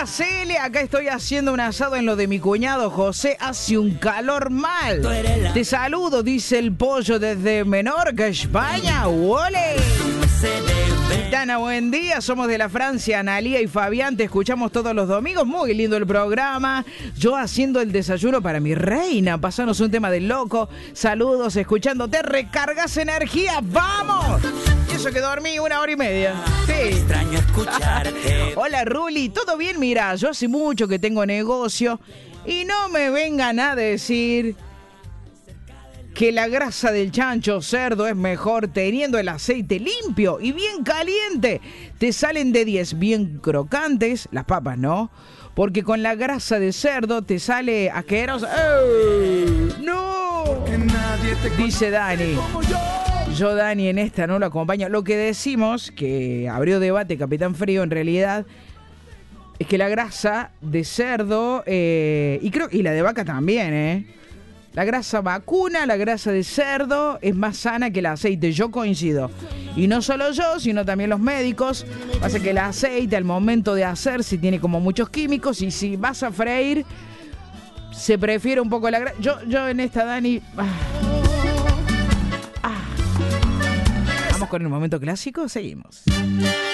Araceli, acá estoy haciendo un asado en lo de mi cuñado José. Hace un calor mal. Te saludo, dice el pollo desde Menorca, España. ¡Ole! Gitana, buen día. Somos de la Francia, Analía y Fabián. Te escuchamos todos los domingos. Muy lindo el programa. Yo haciendo el desayuno para mi reina. Pasanos un tema del loco. Saludos, escuchándote. Recargas energía. ¡Vamos! Y eso que dormí 1 hora y media. Sí. Extraño escucharte. Hola, Ruli. ¿Todo bien? Mira, yo hace mucho que tengo negocio y no me vengan a decir que la grasa del chancho cerdo es mejor teniendo el aceite limpio y bien caliente. Te salen de 10 bien crocantes, las papas no, porque con la grasa de cerdo te sale asqueroso. ¡No! Dice Dani. Yo, Dani, en esta no lo acompaño. Lo que decimos, que abrió debate Capitán Frío, en realidad, es que la grasa de cerdo, y la de vaca también, la grasa vacuna, la grasa de cerdo es más sana que el aceite, yo coincido. Y no solo yo, sino también los médicos. Pasa que el aceite al momento de hacerse tiene como muchos químicos y si vas a freír, se prefiere un poco la grasa. Yo en esta, Dani... Vamos con el momento clásico, seguimos.